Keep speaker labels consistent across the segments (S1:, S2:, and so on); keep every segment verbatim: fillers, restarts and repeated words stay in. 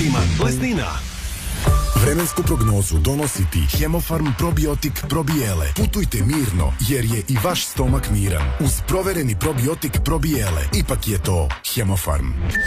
S1: proizvodima Lesnina.
S2: Vremensku prognozu donosi ti Hemofarm probiotik probijele. Putujte mirno, jer je i vaš stomak miran. Uz provereni probiotik probijele. Ipak je to Hemofarm.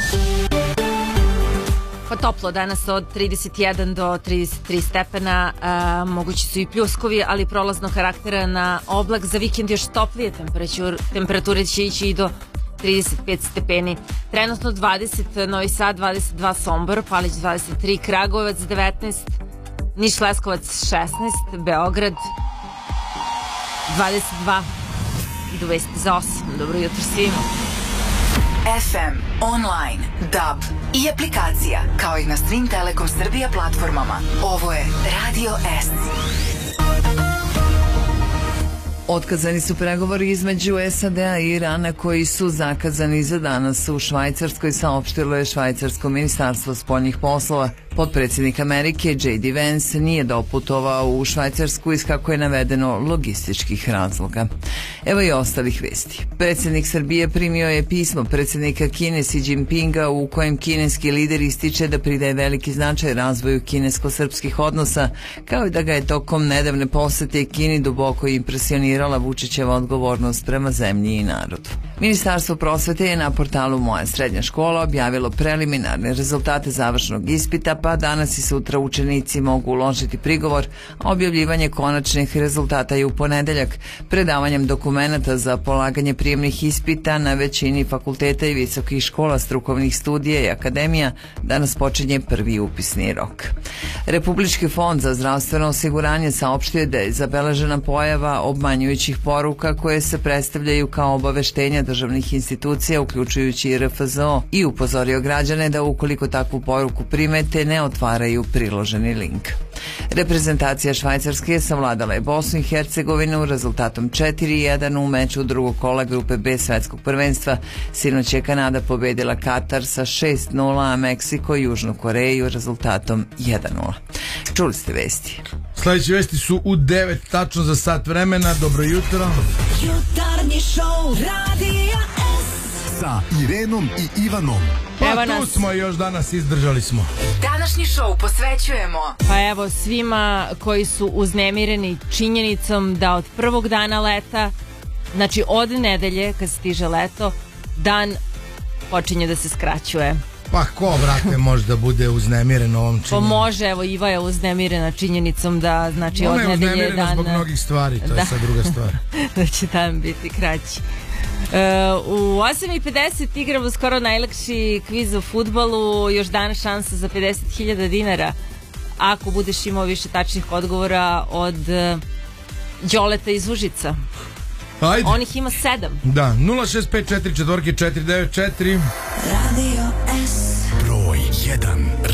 S3: Pa toplo danas od trideset jedan do trideset tri stepena, a, mogući su i pljuskovi, ali prolaznog karaktera na oblak. Za vikend još toplije temperature, temperature će ići i do trideset pet stepeni. Trenutno dvadeset Novi Sad, dvadeset dva Sombor, Palić dvadeset tri, Kragujevac devetnaest, Niš Leskovac šesnaest, Beograd dvadeset dva i dvesta za osam. Dobro jutro svima.
S4: F M, online, D A B i aplikacija, kao i na svim Telekom Srbija platformama. Ovo je Radio S.
S5: Otkazani su pregovori između S A D-a i Irana koji su zakazani za danas u Švajcarskoj, saopštilo je švajcarsko ministarstvo spoljnih poslova. Potpredsjednik Amerike J D Vance nije doputovao u Švajcarsku iz, kako je navedeno, logističkih razloga. Evo i ostalih vesti. Predsjednik Srbije primio je pismo predsjednika Kine Xi Jinpinga u kojem kineski lider ističe da pridaje veliki značaj razvoju kinesko-srpskih odnosa, kao i da ga je tokom nedavne posete Kini duboko impresionirala Vučićeva odgovornost prema zemlji i narodu. Ministarstvo prosvete je na portalu Moja srednja škola objavilo preliminarne rezultate završnog ispita, pa danas i sutra učenici mogu uložiti prigovor, a objavljivanje konačnih rezultata je u ponedeljak. Predavanjem dokumenata za polaganje prijemnih ispita na većini fakulteta i visokih škola strukovnih studija i akademija danas počinje prvi upisni rok. Republički fond za zdravstveno osiguranje saopštio da je zabeležena pojava obmanjujućih poruka koje se predstavljaju kao obaveštenja državnih institucija, uključujući i R F Z O, i upozorio građane da ukoliko takvu poruku primete, ne otvaraju priloženi link. Reprezentacija Švajcarske savladala je Bosnu i Hercegovinu rezultatom četiri jedan u meču drugog kola grupe B svetskog prvenstva. Sinoć je Kanada pobedila Katar sa šest nula, a Meksiko Južnu Koreju rezultatom jedan nula. Čuli ste vesti.
S6: Sljedeće vesti su u devet tačno za sat vremena. Dobro jutro.
S7: Jutarnji šou Radija S
S2: sa Irenom i Ivanom.
S6: Pa evo tu nas. Smo još danas, izdržali smo.
S4: Današnji šou posvećujemo
S3: Pa evo svima koji su uznemireni činjenicom da od prvog dana leta, znači od nedelje kad stiže leto, dan počinje da se skraćuje.
S6: Pa ko, brate, može da bude uznemiren ovom činjenicom?
S3: Pa može, evo Iva je uznemirena činjenicom da, znači, od nedelje dan... Ona je uznemirena
S6: zbog mnogih stvari, to da. je sad druga stvar.
S3: Da će dan biti kraći. Uh, u osam i pedeset igramo skoro najlakši kviz o fudbalu, još danas šansa za pedeset hiljada dinara ako budeš imao više tačnih odgovora od uh, Đoleta iz Užica.
S6: Ajde.
S3: On ih ima sedam.
S6: Da, nula šest pet četiri četiri četiri devet četiri.
S2: Radio S. Broj jedan.